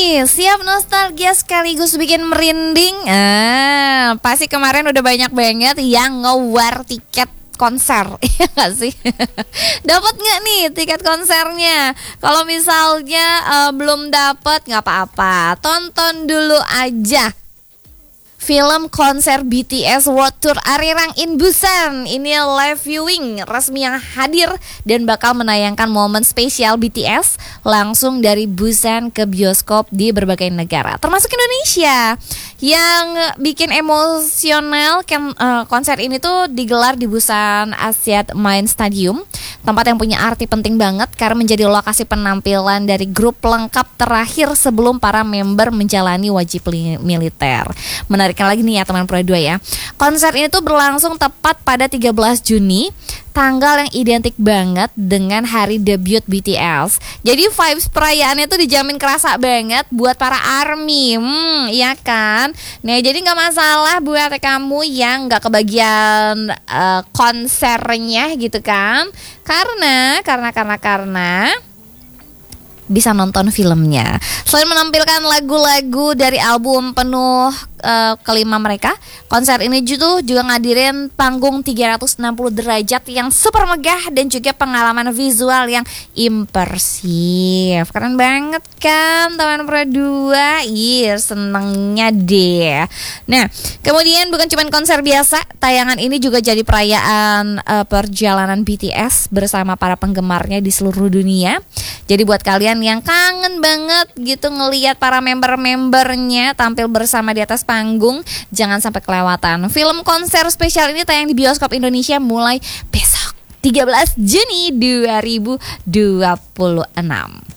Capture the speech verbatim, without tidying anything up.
nih, siap nostalgia sekaligus bikin merinding? Ah, pasti kemarin udah banyak banget yang nge-war tiket konser, iya gak sih? Dapat nggak nih tiket konsernya? Kalau misalnya uh, belum dapat, nggak apa-apa, tonton dulu aja film konser B T S World Tour Arirang in Busan. Ini live viewing resmi yang hadir dan bakal menayangkan momen spesial B T S langsung dari Busan ke bioskop di berbagai negara, termasuk Indonesia. Yang bikin emosional kem, uh, konser ini tuh digelar di Busan Asiad Main Stadium, tempat yang punya arti penting banget karena menjadi lokasi penampilan dari grup lengkap terakhir sebelum para member menjalani wajib militer. Menarik lagi nih ya teman Pro dua ya. Konser ini tuh berlangsung tepat pada tiga belas Juni, tanggal yang identik banget dengan hari debut B T S. Jadi vibes perayaannya tuh dijamin kerasa banget buat para ARMY. Hmm, iya kan? Nah, jadi nggak masalah buat kamu yang nggak kebagian uh, konsernya gitu kan? Karena karena karena karena bisa nonton filmnya. Selain menampilkan lagu-lagu dari album penuh uh, kelima mereka, konser ini juga, juga ngadirin panggung tiga ratus enam puluh derajat yang super megah dan juga pengalaman visual yang immersif. Keren banget kan teman Pro dua? Iya, senengnya deh. Nah, kemudian bukan cuma konser biasa, tayangan ini juga jadi perayaan uh, perjalanan B T S bersama para penggemarnya di seluruh dunia. Jadi buat kalian yang kangen banget gitu ngelihat para member-membernya tampil bersama di atas panggung, jangan sampai kelewatan. Film konser spesial ini tayang di bioskop Indonesia mulai besok tiga belas Juni dua ribu dua puluh enam.